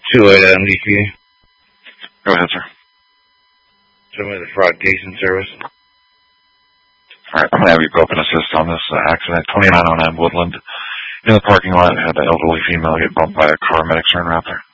2-8 MDP. Go ahead, sir. Show me the fraud casing service. All right, I'm going to have you go up and assist on this accident. 2909 Woodland. In the parking lot, had an elderly female get bumped by a car. Medics are en route there.